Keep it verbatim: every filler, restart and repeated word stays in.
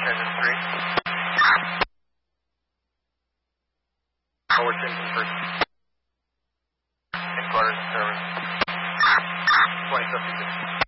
engine three. Forward engine first. Headquarters, service. twenty fifty-six.